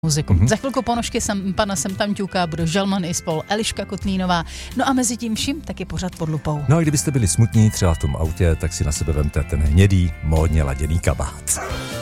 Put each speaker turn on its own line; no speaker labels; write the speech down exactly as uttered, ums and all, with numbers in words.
muziku. Mm-hmm. Za chvilku ponožky sem, pana Semtamťuka, bude Žalman i spol, Eliška Kotnínová. No a mezi tím vším taky pořád pod lupou.
No a kdybyste byli smutní třeba v tom autě, tak si na sebe vemte ten hnědý, módně laděný kabát.